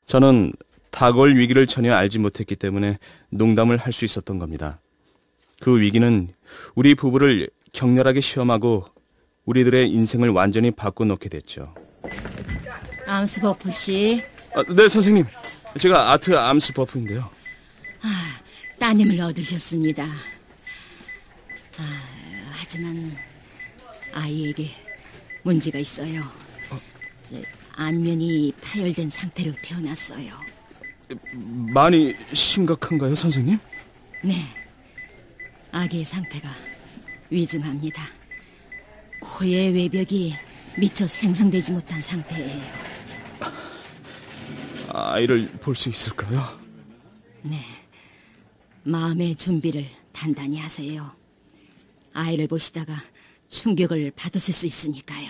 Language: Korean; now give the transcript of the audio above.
저는 타골 위기를 전혀 알지 못했기 때문에 농담을 할 수 있었던 겁니다. 그 위기는 우리 부부를 격렬하게 시험하고 우리들의 인생을 완전히 바꿔놓게 됐죠. 암스버프 씨. 네, 선생님. 제가 아트 암스버프인데요. 따님을 얻으셨습니다. 하지만 아이에게 문제가 있어요. 안면이 파열된 상태로 태어났어요. 많이 심각한가요, 선생님? 네. 아기의 상태가 위중합니다. 코의 외벽이 미처 생성되지 못한 상태예요. 아이를 볼 수 있을까요? 네. 마음의 준비를 단단히 하세요. 아이를 보시다가 충격을 받으실 수 있으니까요.